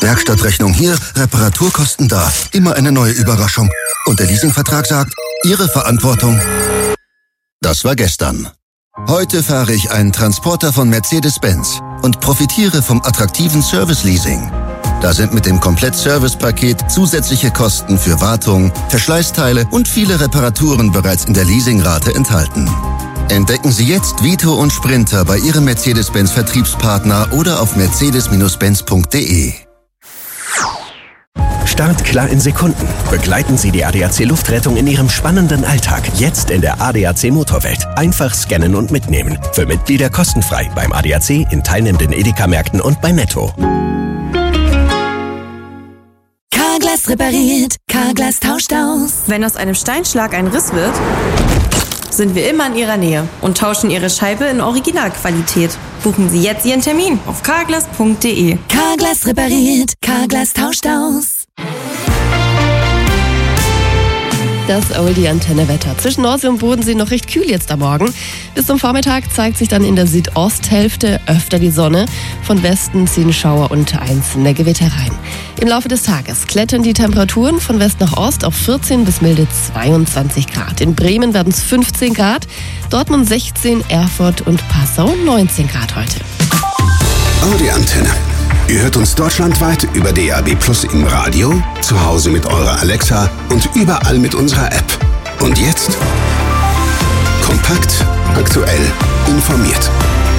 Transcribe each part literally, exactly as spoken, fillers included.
Werkstattrechnung hier, Reparaturkosten da. Immer eine neue Überraschung. Und der Leasingvertrag sagt, Ihre Verantwortung. Das war gestern. Heute fahre ich einen Transporter von Mercedes-Benz und profitiere vom attraktiven Service-Leasing. Da sind mit dem Komplett-Service-Paket zusätzliche Kosten für Wartung, Verschleißteile und viele Reparaturen bereits in der Leasingrate enthalten. Entdecken Sie jetzt Vito und Sprinter bei Ihrem Mercedes-Benz-Vertriebspartner oder auf mercedes Benz punkt de. Start klar in Sekunden. Begleiten Sie die A D A C Luftrettung in Ihrem spannenden Alltag. Jetzt in der A D A C Motorwelt. Einfach scannen und mitnehmen. Für Mitglieder kostenfrei beim A D A C, in teilnehmenden Edeka-Märkten und bei Netto. Carglass repariert, Carglass tauscht aus. Wenn aus einem Steinschlag ein Riss wird, sind wir immer in Ihrer Nähe und tauschen Ihre Scheibe in Originalqualität. Buchen Sie jetzt Ihren Termin auf carglass punkt de. Carglass repariert, Carglass tauscht aus. Das Oldie-Antenne-Wetter. Zwischen Nordsee und Bodensee noch recht kühl jetzt am Morgen. Bis zum Vormittag zeigt sich dann in der Südosthälfte öfter die Sonne. Von Westen ziehen Schauer und einzelne Gewitter rein. Im Laufe des Tages klettern die Temperaturen von West nach Ost auf vierzehn bis milde zweiundzwanzig Grad. In Bremen werden es fünfzehn Grad, Dortmund sechzehn, Erfurt und Passau neunzehn Grad heute. Audi-Antenne. Ihr hört uns deutschlandweit über D A B Plus im Radio, zu Hause mit eurer Alexa und überall mit unserer App. Und jetzt kompakt, aktuell, informiert.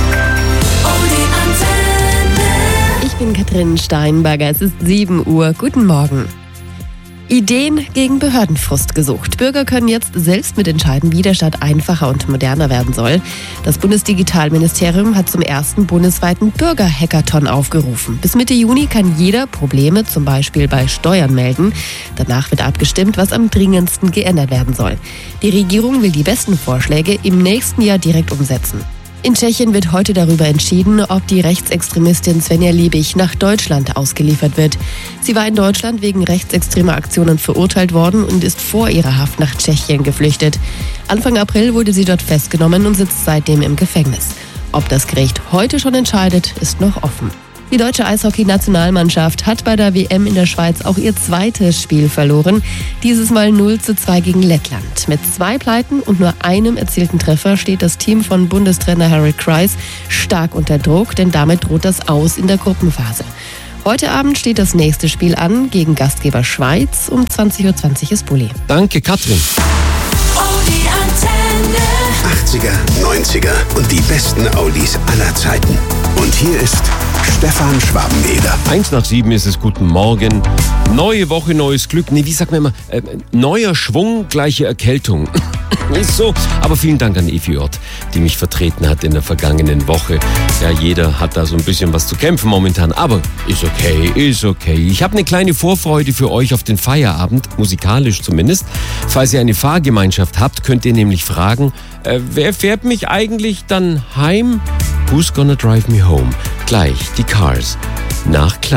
Ich bin Katrin Steinberger, es ist sieben Uhr. Guten Morgen. Ideen gegen Behördenfrust gesucht. Bürger können jetzt selbst mitentscheiden, wie der Staat einfacher und moderner werden soll. Das Bundesdigitalministerium hat zum ersten bundesweiten Bürger-Hackathon aufgerufen. Bis Mitte Juni kann jeder Probleme, zum Beispiel bei Steuern, melden. Danach wird abgestimmt, was am dringendsten geändert werden soll. Die Regierung will die besten Vorschläge im nächsten Jahr direkt umsetzen. In Tschechien wird heute darüber entschieden, ob die Rechtsextremistin Svenja Liebig nach Deutschland ausgeliefert wird. Sie war in Deutschland wegen rechtsextremer Aktionen verurteilt worden und ist vor ihrer Haft nach Tschechien geflüchtet. Anfang April wurde sie dort festgenommen und sitzt seitdem im Gefängnis. Ob das Gericht heute schon entscheidet, ist noch offen. Die deutsche Eishockey-Nationalmannschaft hat bei der W M in der Schweiz auch ihr zweites Spiel verloren. Dieses Mal null zu zwei gegen Lettland. Mit zwei Pleiten und nur einem erzielten Treffer steht das Team von Bundestrainer Harry Kreis stark unter Druck, denn damit droht das Aus in der Gruppenphase. Heute Abend steht das nächste Spiel an gegen Gastgeber Schweiz. Um zwanzig Uhr zwanzig ist Bulli. Danke, Katrin. achtziger, neunziger und die besten Oldies aller Zeiten. Und hier ist Stefan Schwabeneder. Eins nach sieben ist es, guten Morgen. Neue Woche, neues Glück. Nee, wie sagt man immer? Äh, neuer Schwung, gleiche Erkältung. Ist so. Aber vielen Dank an Evi Ott, die mich vertreten hat in der vergangenen Woche. Ja, jeder hat da so ein bisschen was zu kämpfen momentan. Aber ist okay, ist okay. Ich habe eine kleine Vorfreude für euch auf den Feierabend, musikalisch zumindest. Falls ihr eine Fahrgemeinschaft habt, könnt ihr nämlich fragen, äh, wer fährt mich eigentlich dann heim? Who's gonna drive me home? Gleich die Cars nach Klar.